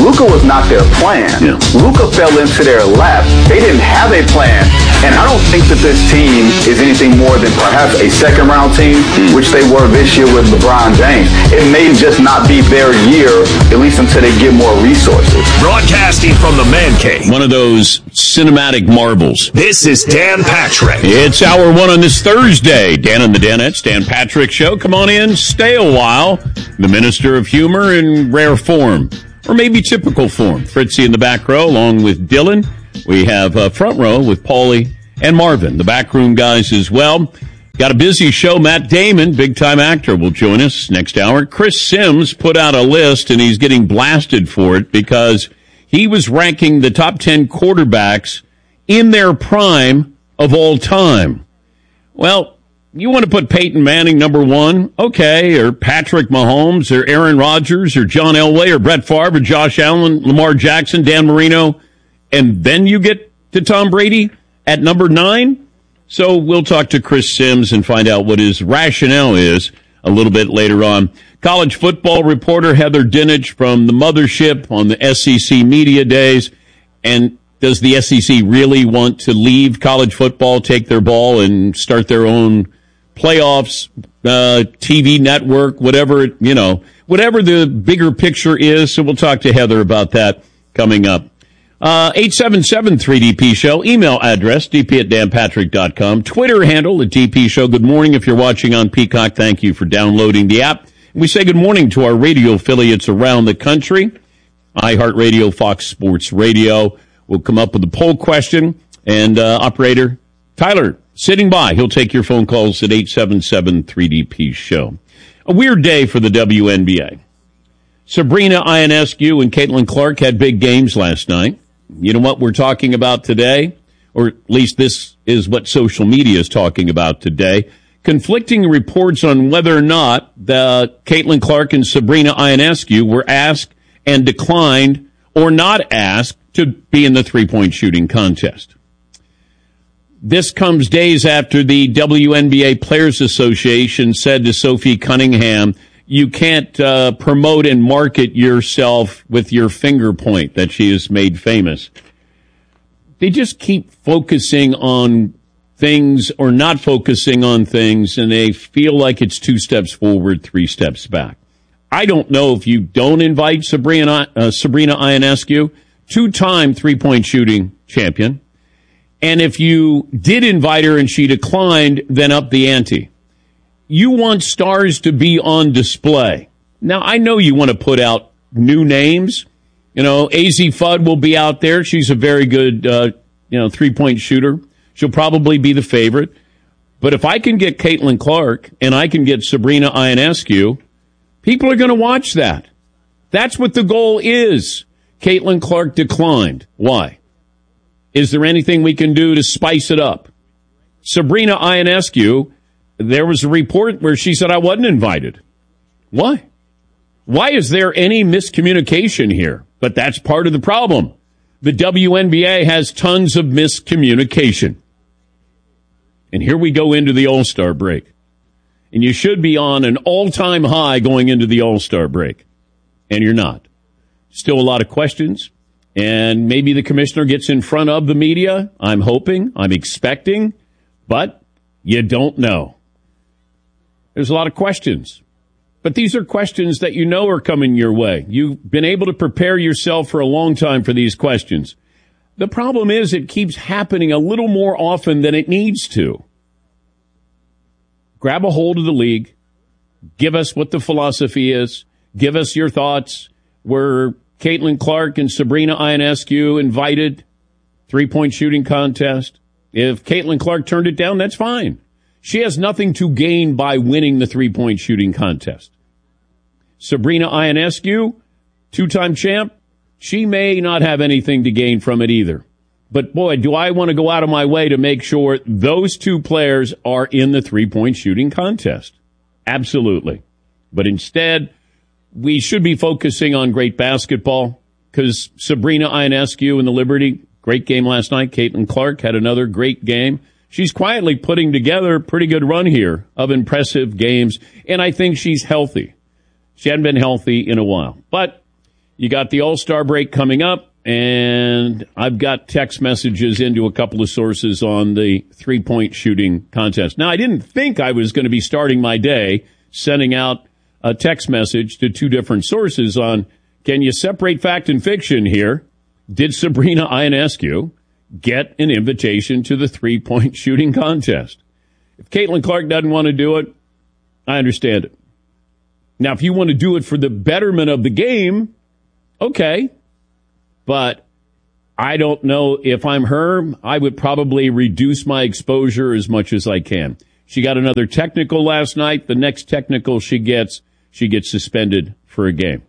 Luka was not their plan. Yeah. Luka fell into their lap. They didn't have a plan. And I don't think that this team is anything more than perhaps a second-round team, which they were this year with LeBron James. It may just not be their year, at least until they get more resources. Broadcasting from the Man Cave. One of those cinematic marvels. This is Dan Patrick. It's hour one on this Thursday. Dan and the Danettes, Dan Patrick Show. Come on in, stay a while. The Minister of Humor in rare form, or maybe typical form. Fritzy in the back row, along with Dylan. We have front row with Paulie and Marvin, the backroom guys as well. Got a busy show. Matt Damon, big-time actor, will join us next hour. Chris Sims put out a list, and he's getting blasted for it because he was ranking the top 10 quarterbacks in their prime of all time. Well, you want to put Peyton Manning number one? Okay. Or Patrick Mahomes, or Aaron Rodgers, or John Elway, or Brett Favre, or Josh Allen, Lamar Jackson, Dan Marino, and then you get to Tom Brady at number 9? So we'll talk to Chris Sims and find out what his rationale is a little bit later on. College football reporter Heather Dinich from the Mothership on the SEC Media Days. And does the SEC really want to leave college football, take their ball, and start their own playoffs, TV network, whatever, whatever the bigger picture is? So we'll talk to Heather about that coming up. 877-3DP Show. Email address, dp@danpatrick.com. Twitter handle at DP Show. Good morning if you're watching on Peacock. Thank you for downloading the app. We say good morning to our radio affiliates around the country. iHeartRadio, Fox Sports Radio. We'll come up with a poll question. And operator Tyler, sitting by. He'll take your phone calls at 877-3DP Show. A weird day for the WNBA. Sabrina Ionescu and Caitlin Clark had big games last night. You know what we're talking about today? Or at least this is what social media is talking about today. Conflicting reports on whether or not the Caitlin Clark and Sabrina Ionescu were asked and declined or not asked to be in the three-point shooting contest. This comes days after the WNBA Players Association said to Sophie Cunningham, you can't promote and market yourself with your finger point that she has made famous. They just keep focusing on things or not focusing on things, and they feel like it's 2 steps forward, 3 steps back. I don't know if you don't invite Sabrina Ionescu, 2-time three-point shooting champion, and if you did invite her and she declined, then up the ante. You want stars to be on display. Now, I know you want to put out new names. AZ Fudd will be out there. She's a very good, three-point shooter. She'll probably be the favorite. But if I can get Caitlin Clark and I can get Sabrina Ionescu, people are going to watch that. That's what the goal is. Caitlin Clark declined. Why? Is there anything we can do to spice it up? Sabrina Ionescu, there was a report where she said I wasn't invited. Why? Why is there any miscommunication here? But that's part of the problem. The WNBA has tons of miscommunication. And here we go into the All-Star break. And you should be on an all-time high going into the All-Star break. And you're not. Still a lot of questions. And maybe the commissioner gets in front of the media. I'm hoping. I'm expecting. But you don't know. There's a lot of questions. But these are questions that you know are coming your way. You've been able to prepare yourself for a long time for these questions. The problem is it keeps happening a little more often than it needs to. Grab a hold of the league. Give us what the philosophy is. Give us your thoughts. Were Caitlin Clark and Sabrina Ionescu invited? Three-point shooting contest. If Caitlin Clark turned it down, that's fine. She has nothing to gain by winning the three-point shooting contest. Sabrina Ionescu, 2-time champ, she may not have anything to gain from it either. But, boy, do I want to go out of my way to make sure those 2 players are in the three-point shooting contest. Absolutely. But instead, we should be focusing on great basketball because Sabrina Ionescu and the Liberty, great game last night. Caitlin Clark had another great game. She's quietly putting together a pretty good run here of impressive games, and I think she's healthy. She hadn't been healthy in a while. But You got the All-Star break coming up, and I've got text messages into a couple of sources on the three-point shooting contest. Now, I didn't think I was going to be starting my day sending out a text message to two different sources on, can you separate fact and fiction here? Did Sabrina Ionescu get an invitation to the three-point shooting contest? If Caitlin Clark doesn't want to do it, I understand it. Now, if you want to do it for the betterment of the game, okay. But I don't know if I'm her. I would probably reduce my exposure as much as I can. She got another technical last night. The next technical she gets suspended for a game.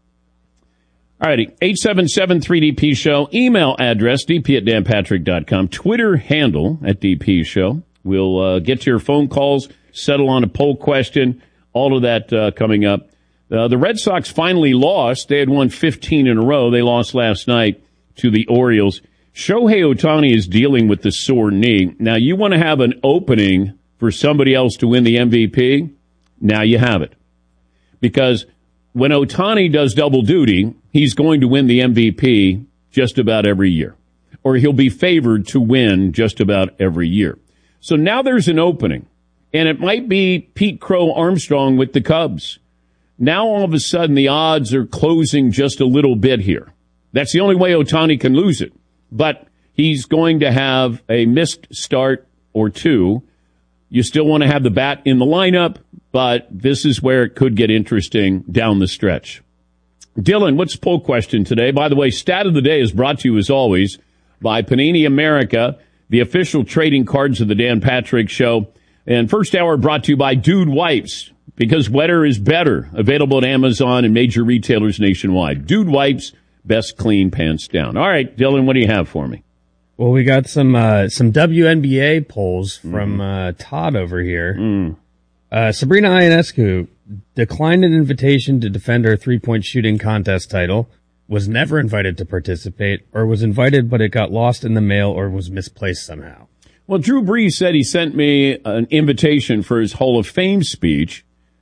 All righty, 877-3DP Show. Email address, dp@danpatrick.com. Twitter handle @DP Show. We'll get to your phone calls, settle on a poll question, all of that coming up. The Red Sox finally lost. They had won 15 in a row. They lost last night to the Orioles. Shohei Ohtani is dealing with the sore knee. Now, you want to have an opening for somebody else to win the MVP? Now you have it. Because when Ohtani does double duty, he's going to win the MVP just about every year. Or he'll be favored to win just about every year. So now there's an opening. And it might be Pete Crow Armstrong with the Cubs. Now all of a sudden the odds are closing just a little bit here. That's the only way Ohtani can lose it. But he's going to have a missed start or two. You still want to have the bat in the lineup, but this is where it could get interesting down the stretch. Dylan, what's the poll question today? By the way, Stat of the Day is brought to you, as always, by Panini America, the official trading cards of the Dan Patrick Show. And first hour brought to you by Dude Wipes, because wetter is better. Available at Amazon and major retailers nationwide. Dude Wipes, best clean pants down. All right, Dylan, what do you have for me? Well, we got some WNBA polls from Todd over here. Sabrina Ionescu declined an invitation to defend her three-point shooting contest title, was never invited to participate, or was invited but it got lost in the mail or was misplaced somehow. Well, Drew Brees said he sent me an invitation for his Hall of Fame speech,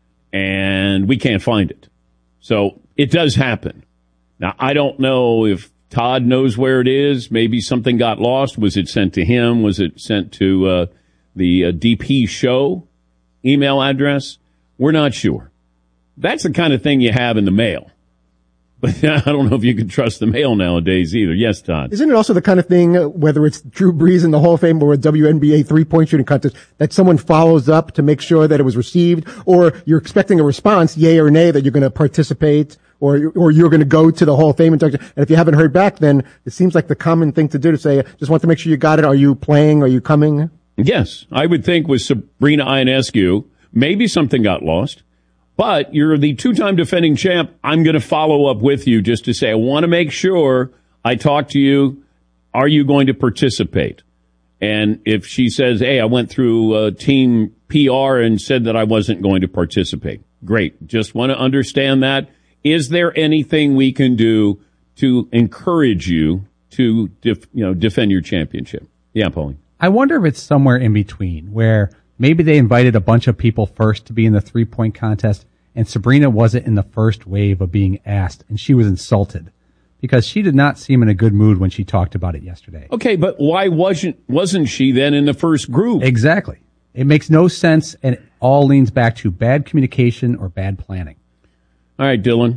and we can't find it. So it does happen. Now, I don't know if Todd knows where it is. Maybe something got lost. Was it sent to him? Was it sent to the DP Show email address? We're not sure. That's the kind of thing you have in the mail. But I don't know if you can trust the mail nowadays either. Yes, Todd. Isn't it also the kind of thing, whether it's Drew Brees in the Hall of Fame or a WNBA three-point shooting contest, that someone follows up to make sure that it was received, or you're expecting a response, yay or nay, that you're going to participate, or you're going to go to the Hall of Fame induction. And if you haven't heard back, then it seems like the common thing to do to say, just want to make sure you got it. Are you playing? Are you coming? Yes, I would think with Sabrina Ionescu, maybe something got lost. But you're the two-time defending champ. I'm going to follow up with you just to say, I want to make sure I talk to you. Are you going to participate? And if she says, hey, I went through team PR and said that I wasn't going to participate. Great. Just want to understand that. Is there anything we can do to encourage you to defend your championship? Yeah, Pauline. I wonder if it's somewhere in between where maybe they invited a bunch of people first to be in the three-point contest, and Sabrina wasn't in the first wave of being asked, and she was insulted because she did not seem in a good mood when she talked about it yesterday. Okay, but why wasn't she then in the first group? Exactly. It makes no sense, and it all leans back to bad communication or bad planning. All right, Dylan.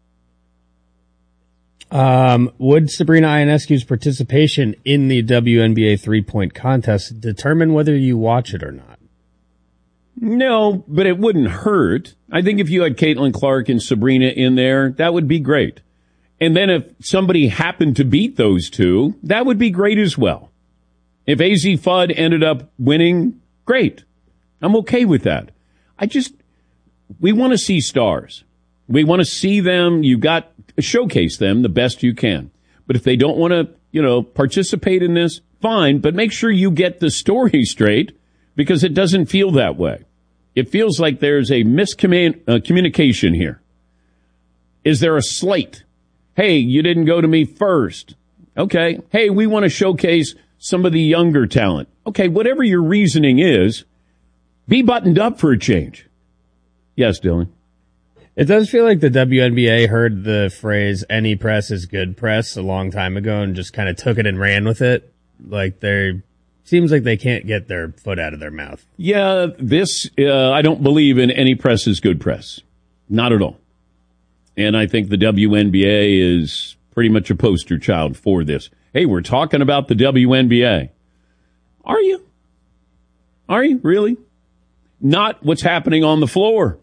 Would Sabrina Ionescu's participation in the WNBA three-point contest determine whether you watch it or not? No, but it wouldn't hurt. I think if you had Caitlin Clark and Sabrina in there, that would be great. And then if somebody happened to beat those two, that would be great as well. If AZ Fudd ended up winning, great. I'm okay with that. We want to see stars. We want to see them. You've got to showcase them the best you can. But if they don't want to, participate in this, fine. But make sure you get the story straight, because it doesn't feel that way. It feels like there's a miscommunication here. Is there a slate? Hey, you didn't go to me first. Okay. Hey, we want to showcase some of the younger talent. Okay, whatever your reasoning is, be buttoned up for a change. Yes, Dylan. It does feel like the WNBA heard the phrase "any press is good press" a long time ago and just kind of took it and ran with it. Like seems like they can't get their foot out of their mouth. Yeah, I don't believe in any press is good press. Not at all. And I think the WNBA is pretty much a poster child for this. Hey, we're talking about the WNBA. Are you? Are you really? Not what's happening on the floor.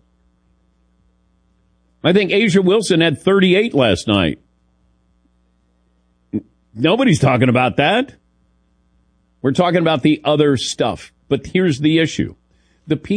I think Asia Wilson had 38 last night. Nobody's talking about that. We're talking about the other stuff. But here's the issue. The people